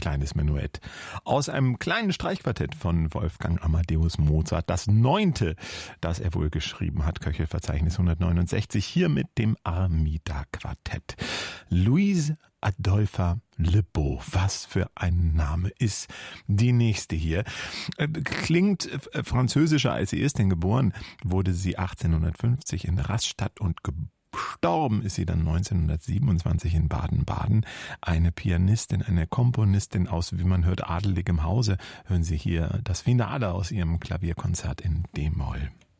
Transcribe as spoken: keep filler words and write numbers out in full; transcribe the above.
kleines Menuett. Aus einem kleinen Streichquartett von Wolfgang Amadeus Mozart, das neunte, das er wohl geschrieben hat, Köchelverzeichnis hundertneunundsechzig, hier mit dem Armida-Quartett. Louise Adolpha Lebeau, was für ein Name, ist die nächste hier. Klingt französischer, als sie ist, denn geboren wurde sie achtzehnhundertfünfzig in Rastatt und gestorben ist sie dann neunzehnhundertsiebenundzwanzig in Baden-Baden. Eine Pianistin, eine Komponistin aus, wie man hört, adeligem Hause. Hören Sie hier das Finale aus ihrem Klavierkonzert in D-Moll.